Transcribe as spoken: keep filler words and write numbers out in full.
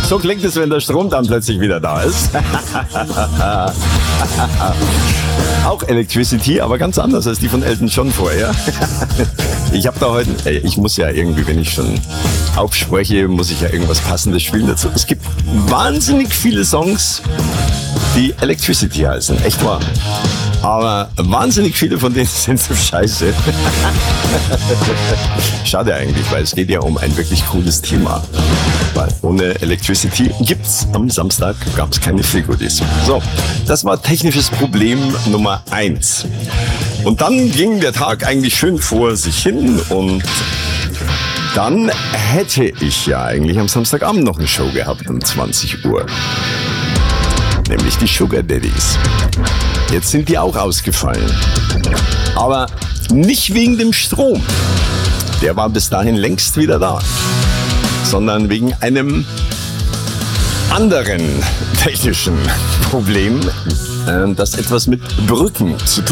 So klingt es, wenn der Strom dann plötzlich wieder da ist. Auch Electricity, aber ganz anders als die von Elton John vorher. Ich habe da heute, ich muss ja irgendwie, wenn ich schon aufspreche, muss ich ja irgendwas Passendes spielen dazu. Es gibt wahnsinnig viele Songs, die Electricity heißen, echt wahr. Aber wahnsinnig viele von denen sind so scheiße. Schade eigentlich, weil es geht ja um ein wirklich cooles Thema. Weil ohne Electricity gibt's am Samstag, gab's keine Feelgoodies. So, das war technisches Problem Nummer eins. Und dann ging der Tag eigentlich schön vor sich hin und dann hätte ich ja eigentlich am Samstagabend noch eine Show gehabt um zwanzig Uhr. Nämlich die Sugar Daddies. Jetzt sind die auch ausgefallen. Aber nicht wegen dem Strom. Der war bis dahin längst wieder da. Sondern wegen einem anderen technischen Problem, das etwas mit Brücken zu tun hat.